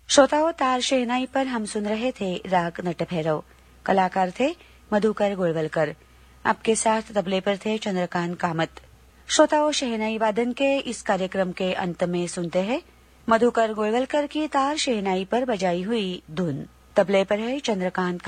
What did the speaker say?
श्रोताओं, तार शहनाई पर हम सुन रहे थे राग नटभैरव। कलाकार थे मधुकर गोलवलकर। आपके साथ तबले पर थे चंद्रकांत कामत। श्रोताओं, शहनाई वादन के इस कार्यक्रम के अंत में सुनते हैं मधुकर गोलवलकर की तार शहनाई पर बजाई हुई धुन। तबले पर है चंद्रकांत